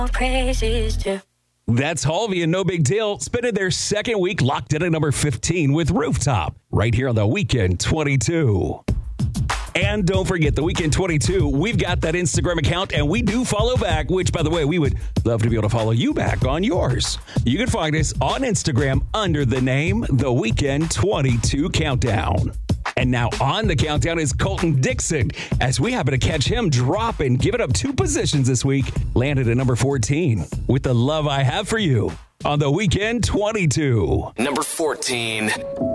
Praises to. That's Halvey and No Big Deal spending their second week locked in at number 15 with Rooftop right here on the Weekend 22. And don't forget, the Weekend 22, we've got that Instagram account, and we do follow back, which, by the way, we would love to be able to follow you back on yours. You can find us on Instagram under the name The Weekend 22 Countdown. And now on the countdown is Colton Dixon, as we happen to catch him dropping, giving up 2 positions this week, landed at number 14 with The Love I Have for You on the Weekend 22. Number 14.